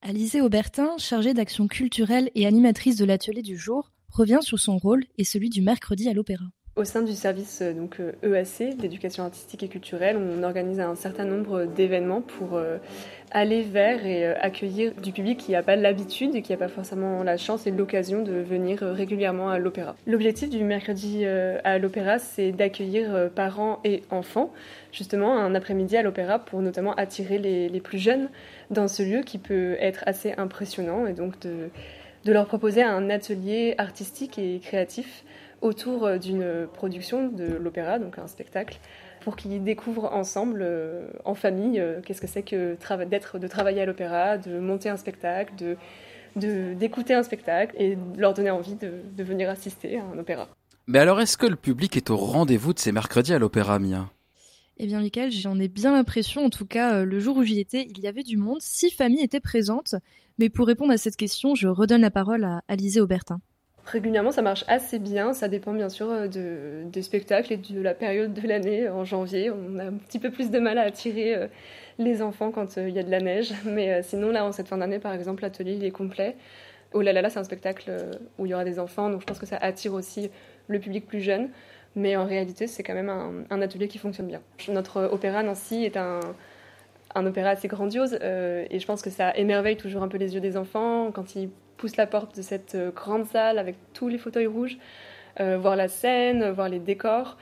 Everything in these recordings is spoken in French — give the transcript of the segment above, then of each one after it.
Alizée Aubertin, chargée d'action culturelle et animatrice de l'atelier du jour, revient sur son rôle et celui du mercredi à l'Opéra. Au sein du service EAC, d'éducation artistique et culturelle, on organise un certain nombre d'événements pour aller vers et accueillir du public qui n'a pas l'habitude et qui n'a pas forcément la chance et l'occasion de venir régulièrement à l'Opéra. L'objectif du mercredi à l'Opéra, c'est d'accueillir parents et enfants, justement un après-midi à l'Opéra pour notamment attirer les plus jeunes dans ce lieu qui peut être assez impressionnant et donc de leur proposer un atelier artistique et créatif autour d'une production de l'opéra, donc un spectacle, pour qu'ils découvrent ensemble, en famille, qu'est-ce que c'est que de travailler à l'opéra, de monter un spectacle, d'écouter un spectacle et leur donner envie de venir assister à un opéra. Mais alors, est-ce que le public est au rendez-vous de ces mercredis à l'Opéra, Mia ? Eh bien, Michael, j'en ai bien l'impression. En tout cas, le jour où j'y étais, il y avait du monde. 6 familles étaient présentes. Mais pour répondre à cette question, je redonne la parole à Alizée Aubertin. Régulièrement, ça marche assez bien. Ça dépend bien sûr des spectacles et de la période de l'année. En janvier, on a un petit peu plus de mal à attirer les enfants quand il y a de la neige. Mais sinon, là, en cette fin d'année, par exemple, l'atelier il est complet. Oh là là, c'est un spectacle où il y aura des enfants. Donc je pense que ça attire aussi le public plus jeune. Mais en réalité, c'est quand même un atelier qui fonctionne bien. Notre opéra Nancy est un opéra assez grandiose. Et je pense que ça émerveille toujours un peu les yeux des enfants quand ils pousse la porte de cette grande salle avec tous les fauteuils rouges, voir la scène, voir les décors.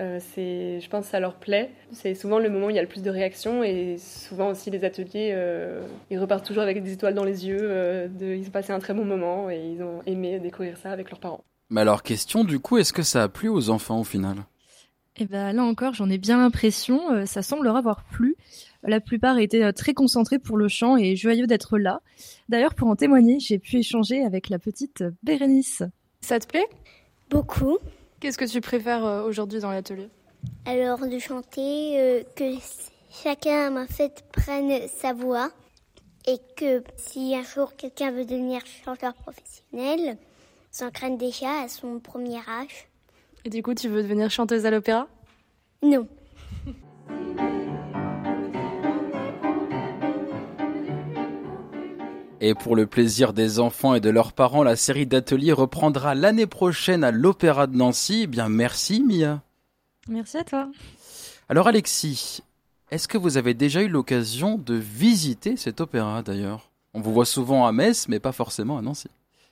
Je pense que ça leur plaît. C'est souvent le moment où il y a le plus de réactions et souvent aussi les ateliers, ils repartent toujours avec des étoiles dans les yeux. Ils ont passé un très bon moment et ils ont aimé découvrir ça avec leurs parents. Mais alors, question du coup, est-ce que ça a plu aux enfants au final ? Eh ben là encore, j'en ai bien l'impression. Ça semble leur avoir plu. La plupart étaient très concentrés pour le chant et joyeux d'être là. D'ailleurs, pour en témoigner, j'ai pu échanger avec la petite Bérénice. Ça te plaît ? Beaucoup. Qu'est-ce que tu préfères aujourd'hui dans l'atelier ? Alors, de chanter, que chacun en fait prenne sa voix et que si un jour quelqu'un veut devenir chanteur professionnel, s'entraîne déjà à son premier âge. Et du coup, tu veux devenir chanteuse à l'opéra ? Non. Et pour le plaisir des enfants et de leurs parents, la série d'ateliers reprendra l'année prochaine à l'Opéra de Nancy. Eh bien, merci Mia. Merci à toi. Alors Alexis, est-ce que vous avez déjà eu l'occasion de visiter cet opéra d'ailleurs ? On vous voit souvent à Metz, mais pas forcément à Nancy.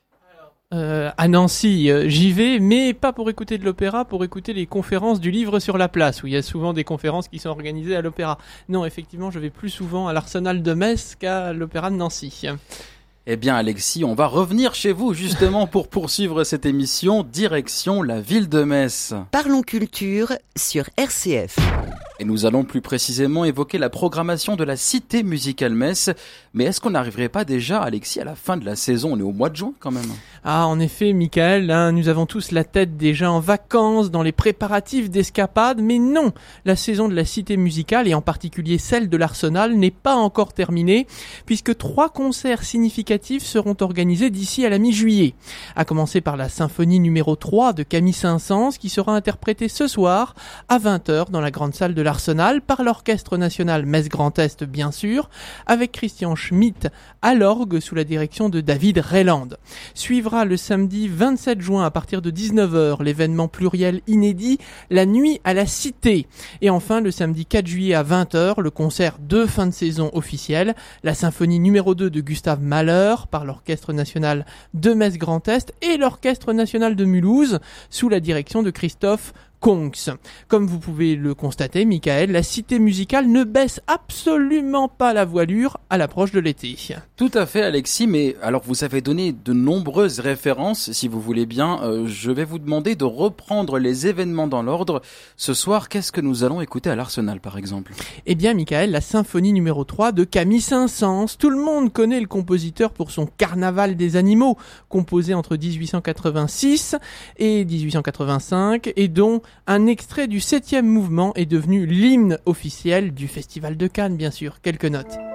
À Nancy, j'y vais, mais pas pour écouter de l'opéra, pour écouter les conférences du livre sur la place, où il y a souvent des conférences qui sont organisées à l'opéra. Non, effectivement, je vais plus souvent à l'Arsenal de Metz qu'à l'opéra de Nancy. Eh bien Alexis, on va revenir chez vous justement pour poursuivre cette émission, direction la ville de Metz. Parlons culture sur RCF. Et nous allons plus précisément évoquer la programmation de la Cité musicale Metz. Mais est-ce qu'on n'arriverait pas déjà, Alexis, à la fin de la saison ? On est au mois de juin quand même. Ah, en effet, Michael, nous avons tous la tête déjà en vacances, dans les préparatifs d'escapade, mais non, la saison de la Cité musicale, et en particulier celle de l'Arsenal, n'est pas encore terminée, puisque 3 concerts significatifs seront organisés d'ici à la mi-juillet. À commencer par la symphonie numéro 3 de Camille Saint-Saëns, qui sera interprétée ce soir à 20h dans la grande salle de l'Arsenal par l'Orchestre national Metz Grand Est, bien sûr, avec Christian Schmitt à l'orgue sous la direction de David Rayland. Suivra le samedi 27 juin à partir de 19h l'événement pluriel inédit La Nuit à la Cité. Et enfin le samedi 4 juillet à 20h le concert de fin de saison officiel, la symphonie numéro 2 de Gustave Mahler par l'Orchestre national de Metz Grand Est et l'Orchestre national de Mulhouse sous la direction de Christophe Kongs. Comme vous pouvez le constater, Michael, la Cité musicale ne baisse absolument pas la voilure à l'approche de l'été. Tout à fait, Alexis, mais alors vous avez donné de nombreuses références, si vous voulez bien. Je vais vous demander de reprendre les événements dans l'ordre. Ce soir, qu'est-ce que nous allons écouter à l'Arsenal, par exemple ? Eh bien, Michael, la symphonie numéro 3 de Camille Saint-Saëns. Tout le monde connaît le compositeur pour son Carnaval des animaux, composé entre 1886 et 1885, et dont un extrait du 7e mouvement est devenu l'hymne officiel du Festival de Cannes, bien sûr. Quelques notes.